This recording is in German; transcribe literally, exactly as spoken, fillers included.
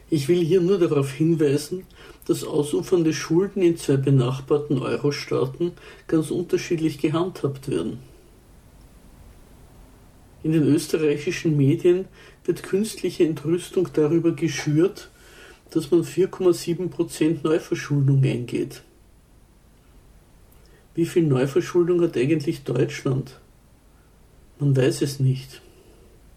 Ich will hier nur darauf hinweisen, dass ausufernde Schulden in zwei benachbarten Euro-Staaten ganz unterschiedlich gehandhabt werden. In den österreichischen Medien wird künstliche Entrüstung darüber geschürt, dass man vier Komma sieben Prozent Neuverschuldung eingeht. Wie viel Neuverschuldung hat eigentlich Deutschland? Man weiß es nicht.